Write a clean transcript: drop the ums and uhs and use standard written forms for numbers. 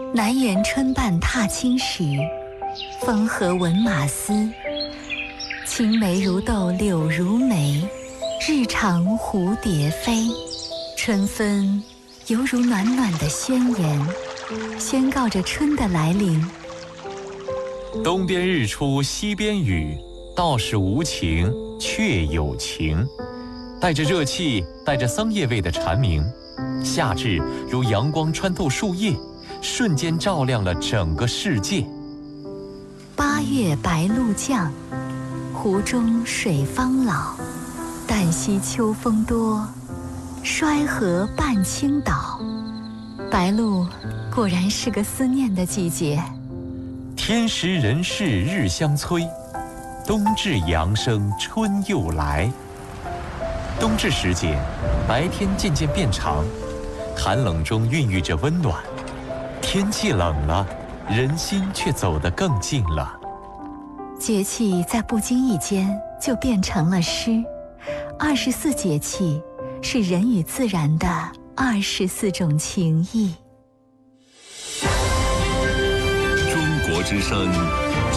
南园春半踏青时，风和闻马嘶。青梅如豆柳如眉，日长蝴蝶飞。春分犹如暖暖的宣言，宣告着春的来临。 东边日出西边雨，道是无晴却有晴。带着热气，带着桑叶味的蝉鸣，夏至如阳光穿透树叶，瞬间照亮了整个世界。 八月白露降，湖中水方老。旦夕秋风多，衰河半倾倒。白露果然是个思念的季节。 天时人事日相催，冬至阳生春又来。冬至时节，白天渐渐变长，寒冷中孕育着温暖。天气冷了，人心却走得更近了。 节气在不经意间就变成了诗。24节气是人与自然的24种情谊。 中国之声